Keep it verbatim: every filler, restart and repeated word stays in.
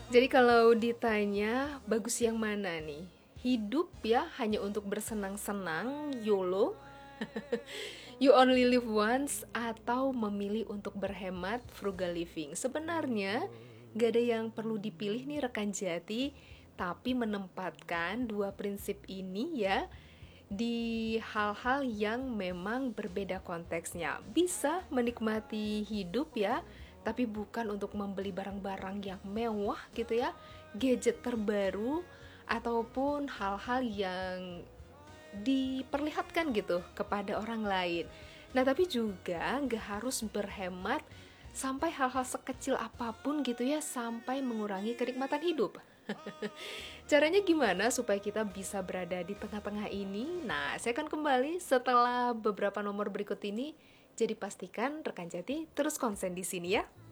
Jadi kalau ditanya bagus yang mana nih? Hidup ya hanya untuk bersenang-senang, YOLO, you only live once, atau memilih untuk berhemat, frugal living. Sebenarnya gak ada yang perlu dipilih nih rekan jati, tapi menempatkan dua prinsip ini ya di hal-hal yang memang berbeda konteksnya. Bisa menikmati hidup ya, tapi bukan untuk membeli barang-barang yang mewah gitu ya, gadget terbaru, ataupun hal-hal yang diperlihatkan gitu kepada orang lain. Nah tapi juga nggak harus berhemat sampai hal-hal sekecil apapun gitu ya, sampai mengurangi kenikmatan hidup. Caranya gimana supaya kita bisa berada di tengah-tengah ini? Nah, saya akan kembali setelah beberapa nomor berikut ini. Jadi pastikan rekan Jati terus konsen di sini ya.